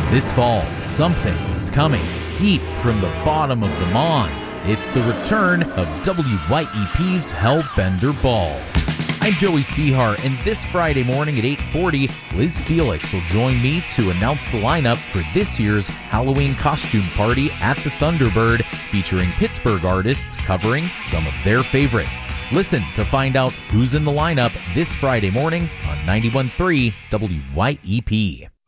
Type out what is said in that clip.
This fall, something is coming deep from the bottom of the Mon. It's the return of WYEP's Hellbender Ball. I'm Joey Spihar, and this Friday morning at 8:40, Liz Felix will join me to announce the lineup for this year's Halloween costume party at the Thunderbird, featuring Pittsburgh artists covering some of their favorites. Listen to find out who's in the lineup this Friday morning on 91.3 WYEP.